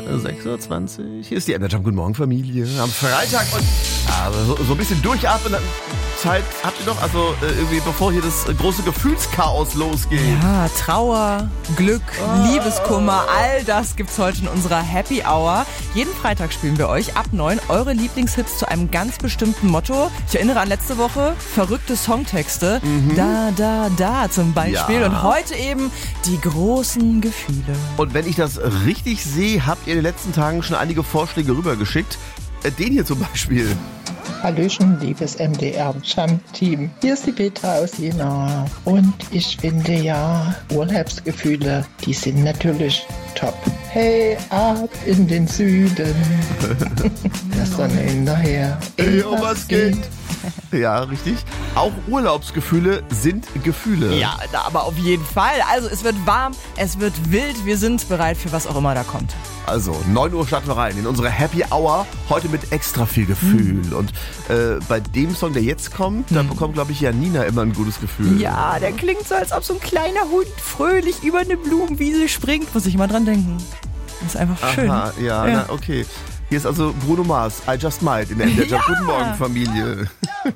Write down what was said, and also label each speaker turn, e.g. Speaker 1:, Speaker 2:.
Speaker 1: 6:20 Uhr. Hier ist die Energy. Guten Morgen, Familie. Am Freitag und so ein bisschen durchatmen. Zeit habt ihr noch? Also irgendwie bevor hier das große Gefühlschaos losgeht.
Speaker 2: Ja, Trauer, Glück, Liebeskummer, all das gibt's heute in unserer Happy Hour. Jeden Freitag spielen wir euch ab 9 eure Lieblingshits zu einem ganz bestimmten Motto. Ich erinnere an letzte Woche, verrückte Songtexte. Da zum Beispiel.
Speaker 1: Ja.
Speaker 2: Und heute eben die großen Gefühle.
Speaker 1: Und wenn ich das richtig sehe, habt ihr in den letzten Tagen schon einige Vorschläge rübergeschickt. Den hier zum Beispiel.
Speaker 3: Hallöchen, liebes MDR-Team. Hier ist die Petra aus Jena. Und ich finde ja, Urlaubsgefühle, die sind natürlich top. Hey, ab in den Süden. Der Sonne hinterher.
Speaker 1: Ey, was geht? Ja, richtig. Auch Urlaubsgefühle sind Gefühle.
Speaker 2: Ja, aber auf jeden Fall. Also es wird warm, es wird wild. Wir sind bereit für was auch immer da kommt.
Speaker 1: Also, 9 Uhr starten wir rein in unsere Happy Hour. Heute mit extra viel Gefühl. Und bei dem Song, der jetzt kommt, da bekommt, glaube ich, Janina immer ein gutes Gefühl.
Speaker 2: Ja, der klingt so, als ob so ein kleiner Hund fröhlich über eine Blumenwiese springt. Muss ich mal dran denken. Das ist einfach schön.
Speaker 1: Aha, ja. Na, okay. Hier ist also Bruno Mars, I Just Might in der Energy.
Speaker 2: Ja.
Speaker 1: Guten Morgen, Familie.